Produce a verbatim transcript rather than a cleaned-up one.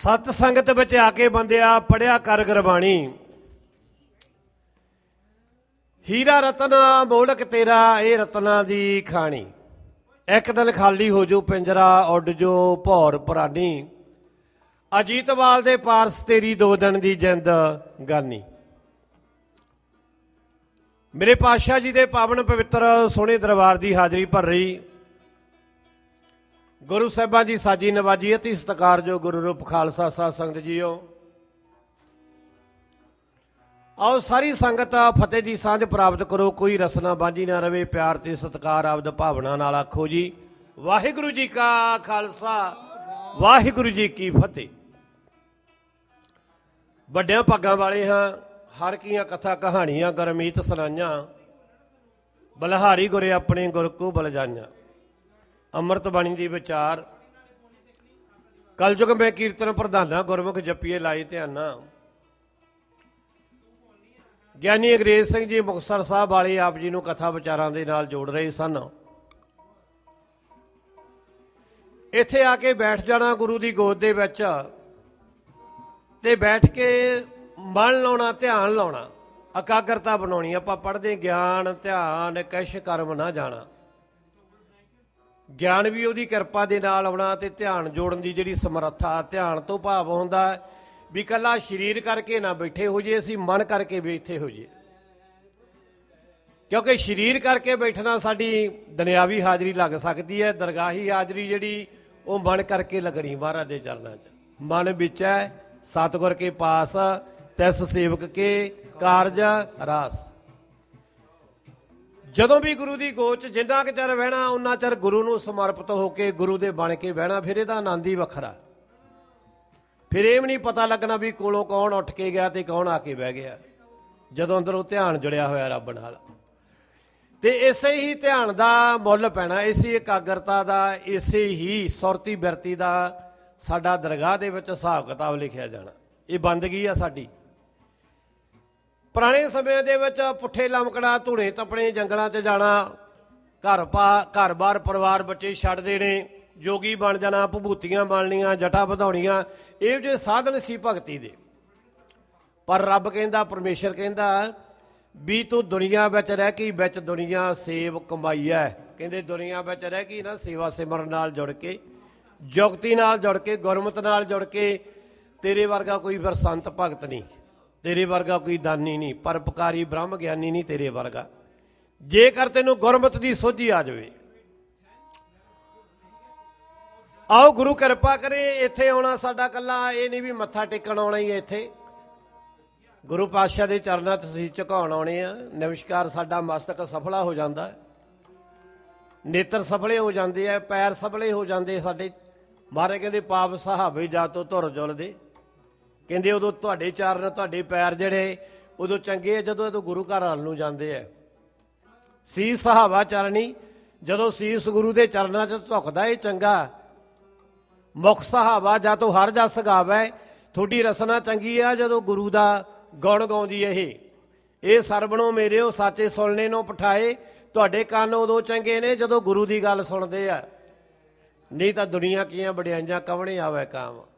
सत संगत विच आके बंदिया पढ़िया कर गुरबाणी, हीरा रतना मोड़क तेरा ये रतना दी खानी। एक दिन खाली हो जो पिंजरा उड जो भौर पुरानी, अजीतवाल दे पारस तेरी दो दिन दी जिंद गानी। मेरे पातशाह जी दे पावन पवित्र सोहणे दरबार की हाज़री भर रही गुरु साहिबां जी साजी नवाजी अति सत्कार जो गुरु रूप खालसा साध संगत जीओ। आओ सारी संगत फतेह की सांझ प्राप्त करो, कोई रसना बांझी ना रवे, प्यार ते सत्कार आपद भावना नाल आखो जी वाहिगुरु जी का खालसा वाहिगुरु जी की फतेह। वड्डियां भागां वाले हाँ, हर कीआं कथा कहानियां गरमीत सुनाइयां, बलहारी गुरे अपने गुर को बलजाइयां। अमृत बाणी दी विचार कलयुग में कीर्तन प्रधाना, गुरमुख जपीए लाई ध्याना। ਗਿਆਨੀ अंग्रेज सिंह जी मुक्तसर साहब वाले आप जी ਨੂੰ कथा विचारां दे नाल जोड़ रहे सन। ਇੱਥੇ ਆ ਕੇ बैठ जाना गुरु की गोद ਦੇ ਵਿੱਚ ਤੇ बैठ के मन लाउणा, ध्यान लाउणा, एकाग्रता बनाउणी। आपां पढ़दे ज्ञान ध्यान किश कर्म ना जाना। ज्ञान भी ਉਹਦੀ ਕਿਰਪਾ ਦੇ ਨਾਲ ਆਉਣਾ ਤੇ ध्यान जोड़न ਦੀ ਜਿਹੜੀ ਸਮਰੱਥਾ। ध्यान ਤੋਂ ਭਾਵ ਹੁੰਦਾ भी कला शरीर करके ना बैठे हो जाए, असीं मन करके बैठे हो जाए, क्योंकि शरीर करके बैठना साडी दुनियावी हाज़री लग सकती है, दरगाही हाज़री जिहड़ी वो मन करके लगनी महाराज के चरणों च। मन विच है सतगुर के पास, तिस सेवक के कारज रास। जदों भी गुरु की गोद च जिन्ना क चर बहना उन्ना चर गुरु नूं समर्पित होकर गुरु दे बन के बहना, फिर इहदा आनंद ही वखरा। फिर ये भी नहीं पता लगना भी कोलों कौन उठ के गया तो कौन आके बह गया, जदों अंदरों ध्यान जुड़िया होया रब नाल। ते इसे ही ध्यान का मुल पैना, इसी एकाग्रता का, इसे ही सुरती बिरती का साडा दरगाह दे विच हिसाब किताब लिखिया जाना। ये बंदगी आ साडी। पुराने समय दे विच पुठे लमकना, धूणे तपने, जंगलों च जाना, घर पा घर बार परिवार बच्चे छड्ड देने, जोगी बन जाना, भभूतियां बननियां, जटा वधाउणियां, इहो ਜਿਹੇ साधन सी भगती दे। पर रब कहंदा, परमेश्वर कहंदा भी तू दुनिया विच रह के विच दुनिया सेव कमाई है। कहंदे दुनिया विच रह के ना सेवा सिमरन नाल जुड़ के, जुगती नाल जुड़ के, गुरमत नाल जुड़ के, तेरे वर्गा कोई फिर संत भगत नहीं, तेरे वर्गा कोई दानी नहीं, परोपकारी ब्रह्म ज्ञानी नहीं तेरे वर्गा, जेकर तैनूं गुरमत की सोझी आ जाए। आओ गुरु किरपा करे। इत्थे आउणा साडा कल्ला ये नहीं भी मत्था टेकण आउणा ही है, इत्थे गुरु पातशाह के चरनां च सीस झुकाउण आउणे आ। नमस्कार साडा मस्तक सफला हो जाता है, नेत्र सफले हो जाते हैं, पैर सफले हो जाते साडे। महाराज कहंदे पाप सहावे जा तो धुर जुलदे। कहंदे उदों तुहाडे चरण तुहाडे पैर जिहड़े उदों चंगे जदों उदों गुरु घर वाल नूं जांदे आ। सीस सहावा चरणी, जदों सीस गुरु के चरनां च झुकदा है चंगा। मुख सहावा जा तो हर जस गावै, थोड़ी रसना चंगी है जदों गुरु का गुण गाउंदी है। ये सरबणों मेरे साचे सुनने नूं पठाए, तुहाडे कान उदों चंगे ने जदों गुरु की गल सुनदे आ, नहीं तां दुनिया कीआं वडियाइयां कवणे आवे काम।